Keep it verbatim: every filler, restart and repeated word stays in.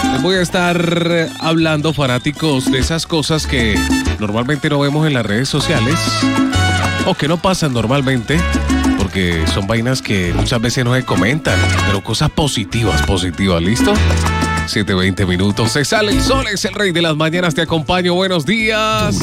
Les voy a estar hablando, fanáticos, de esas cosas que normalmente no vemos en las redes sociales o que no pasan normalmente, porque son vainas que muchas veces no se comentan, pero cosas positivas, positivas, ¿listo? siete veinte minutos, se sale el sol, es el rey de las mañanas, te acompaño, buenos días.